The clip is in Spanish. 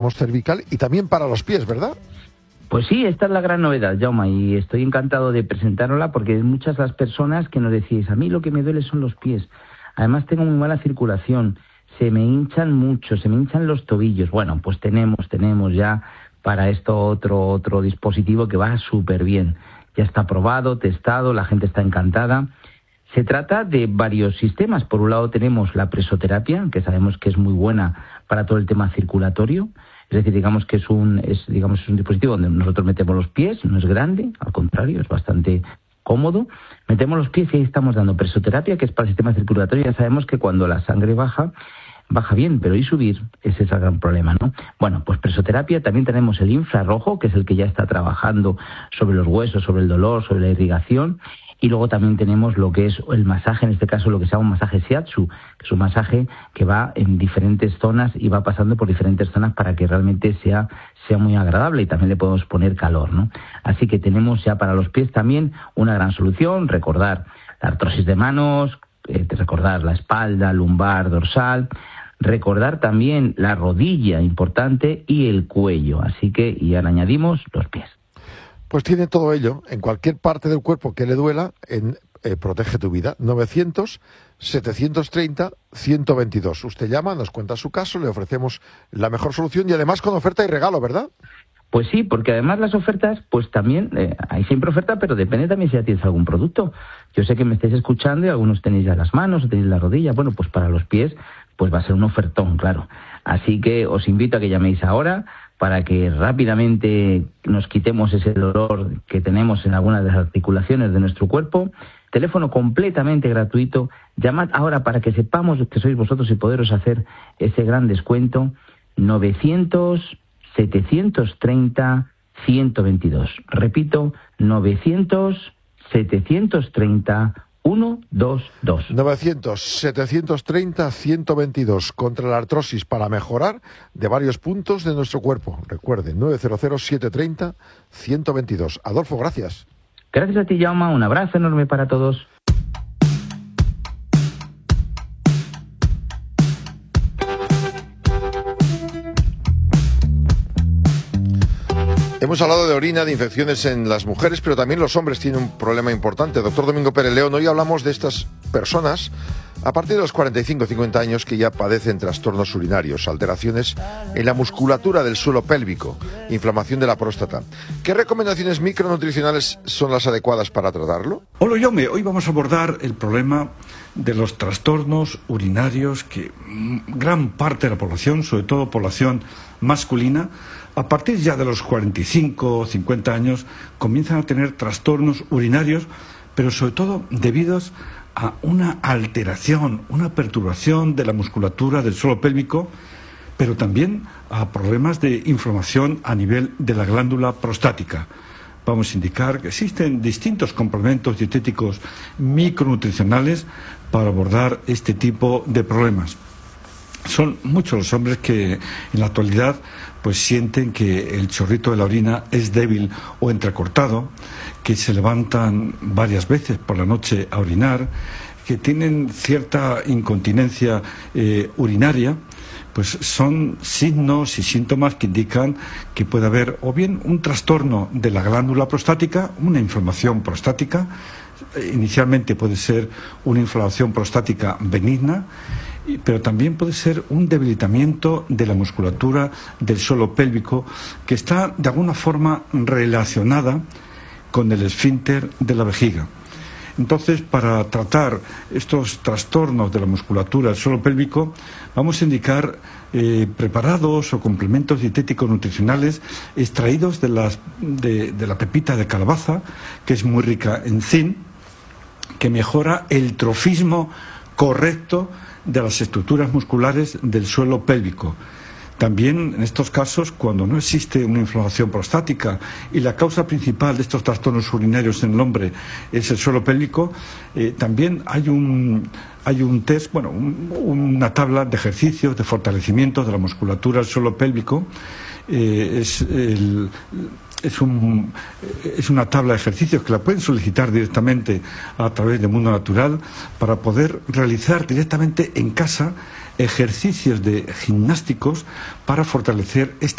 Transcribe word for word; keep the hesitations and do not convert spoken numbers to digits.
digamos, cervical y también para los pies, ¿verdad? Pues sí, esta es la gran novedad, Jaume, y estoy encantado de presentárosla porque muchas las personas que nos decís, a mí lo que me duele son los pies, además tengo muy mala circulación, se me hinchan mucho, se me hinchan los tobillos. Bueno, pues tenemos, tenemos ya para esto otro, otro dispositivo que va súper bien, ya está probado, testado, la gente está encantada. Se trata de varios sistemas. Por un lado tenemos la presoterapia, que sabemos que es muy buena para todo el tema circulatorio. Es decir, digamos que es un, es, digamos, es un dispositivo donde nosotros metemos los pies, no es grande, al contrario, es bastante cómodo. Metemos los pies y ahí estamos dando presoterapia, que es para el sistema circulatorio. Ya sabemos que cuando la sangre baja, baja bien, pero ¿y subir? Ese es el gran problema, ¿no? Bueno, pues presoterapia, también tenemos el infrarrojo, que es el que ya está trabajando sobre los huesos, sobre el dolor, sobre la irrigación. Y luego también tenemos lo que es el masaje, en este caso lo que se llama un masaje shiatsu, que es un masaje que va en diferentes zonas y va pasando por diferentes zonas para que realmente sea, sea muy agradable y también le podemos poner calor, ¿no? Así que tenemos ya para los pies también una gran solución, recordar la artrosis de manos, eh, recordar la espalda, lumbar, dorsal, recordar también la rodilla importante y el cuello, así que y ahora añadimos los pies. Pues tiene todo ello, en cualquier parte del cuerpo que le duela, en eh, Protege tu Vida, novecientos, setecientos treinta, ciento veintidós. Usted llama, nos cuenta su caso, le ofrecemos la mejor solución y además con oferta y regalo, ¿verdad? Pues sí, porque además las ofertas, pues también, eh, hay siempre oferta, pero depende también si ya tienes algún producto. Yo sé que me estáis escuchando y algunos tenéis ya las manos, o tenéis la rodilla. Bueno, pues para los pies, pues va a ser un ofertón, claro. Así que os invito a que llaméis ahora, para que rápidamente nos quitemos ese dolor que tenemos en algunas de las articulaciones de nuestro cuerpo. Teléfono completamente gratuito. Llamad ahora para que sepamos que sois vosotros y poderos hacer ese gran descuento. novecientos, setecientos treinta, ciento veintidós. Repito, novecientos, setecientos treinta, ciento veintidós. novecientos, setecientos treinta, ciento veintidós contra la artrosis para mejorar de varios puntos de nuestro cuerpo. Recuerden, nueve cero cero, siete tres cero, ciento veintidós. Adolfo, gracias. Gracias a ti, Jaume. Un abrazo enorme para todos. Hemos hablado de orina, de infecciones en las mujeres, pero también los hombres tienen un problema importante. Doctor Domingo Pérez León, hoy hablamos de estas personas a partir de los cuarenta y cinco, cincuenta años que ya padecen trastornos urinarios, alteraciones en la musculatura del suelo pélvico, inflamación de la próstata. ¿Qué recomendaciones micronutricionales son las adecuadas para tratarlo? Hola, Jaume. Hoy vamos a abordar el problema de los trastornos urinarios que gran parte de la población, sobre todo población masculina, a partir ya de los cuarenta y cinco o cincuenta años, comienzan a tener trastornos urinarios, pero sobre todo debidos a una alteración, una perturbación de la musculatura del suelo pélvico, pero también a problemas de inflamación a nivel de la glándula prostática. Vamos a indicar que existen distintos complementos dietéticos micronutricionales para abordar este tipo de problemas. Son muchos los hombres que en la actualidad pues sienten que el chorrito de la orina es débil o entrecortado, que se levantan varias veces por la noche a orinar, que tienen cierta incontinencia eh, urinaria. Pues son signos y síntomas que indican que puede haber o bien un trastorno de la glándula prostática, una inflamación prostática. Inicialmente puede ser una inflamación prostática benigna, pero también puede ser un debilitamiento de la musculatura del suelo pélvico que está de alguna forma relacionada con el esfínter de la vejiga. Entonces, para tratar estos trastornos de la musculatura del suelo pélvico, vamos a indicar eh, preparados o complementos dietéticos nutricionales extraídos de, las, de, de la pepita de calabaza, que es muy rica en zinc, que mejora el trofismo correcto de las estructuras musculares del suelo pélvico. También en estos casos, cuando no existe una inflamación prostática y la causa principal de estos trastornos urinarios en el hombre es el suelo pélvico, eh, también hay un, hay un test, bueno, un, una tabla de ejercicios de fortalecimiento de la musculatura del suelo pélvico. Eh, es el, Es, un, es una tabla de ejercicios que la pueden solicitar directamente a través de Mundo Natural para poder realizar directamente en casa ejercicios de gimnásticos para fortalecer esta